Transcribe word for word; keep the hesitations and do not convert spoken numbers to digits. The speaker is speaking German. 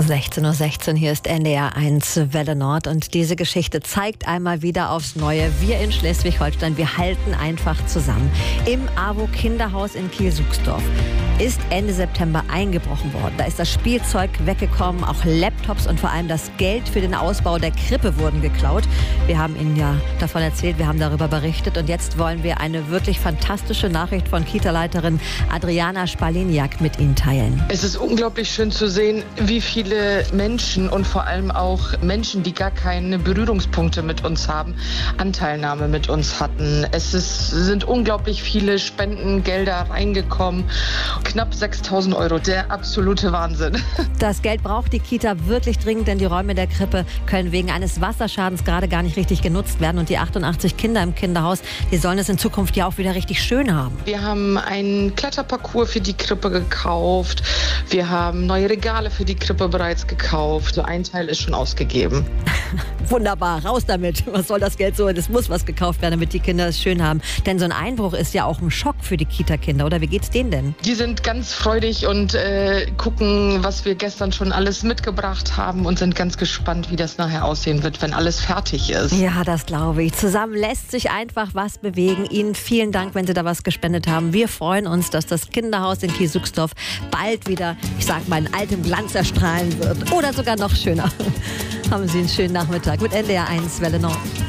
sechzehn Uhr sechzehn, hier ist N D R eins Welle Nord und diese Geschichte zeigt einmal wieder aufs Neue, wir in Schleswig-Holstein, wir halten einfach zusammen. Im AWO Kinderhaus in Kiel-Suchsdorf ist Ende September eingebrochen worden. Da ist das Spielzeug weggekommen, auch Laptops und vor allem das Geld für den Ausbau der Krippe wurden geklaut. Wir haben Ihnen ja davon erzählt, wir haben darüber berichtet und jetzt wollen wir eine wirklich fantastische Nachricht von Kita-Leiterin Adriana Spaleniak mit Ihnen teilen. Es ist unglaublich schön zu sehen, wie viele Menschen und vor allem auch Menschen, die gar keine Berührungspunkte mit uns haben, Anteilnahme mit uns hatten. Es ist, sind unglaublich viele Spendengelder reingekommen. Knapp sechstausend Euro, der absolute Wahnsinn. Das Geld braucht die Kita wirklich dringend, denn die Räume der Krippe können wegen eines Wasserschadens gerade gar nicht richtig genutzt werden. Und die achtundachtzig Kinder im Kinderhaus, die sollen es in Zukunft ja auch wieder richtig schön haben. Wir haben einen Kletterparcours für die Krippe gekauft. Wir haben neue Regale für die Krippe bereits gekauft. So ein Teil ist schon ausgegeben. Wunderbar, raus damit. Was soll das Geld so? Es muss was gekauft werden, damit die Kinder es schön haben. Denn so ein Einbruch ist ja auch ein Schock für die Kita-Kinder, oder? Wie geht's denen denn? Die sind ganz freudig und äh, gucken, was wir gestern schon alles mitgebracht haben und sind ganz gespannt, wie das nachher aussehen wird, wenn alles fertig ist. Ja, das glaube ich. Zusammen lässt sich einfach was bewegen. Ihnen vielen Dank, wenn Sie da was gespendet haben. Wir freuen uns, dass das Kinderhaus in Kiel-Suchsdorf bald wieder, ich sag mal, in altem Glanz erstrahlen wird. Oder sogar noch schöner. Haben Sie einen schönen Nachmittag mit N D R eins Welle Nord.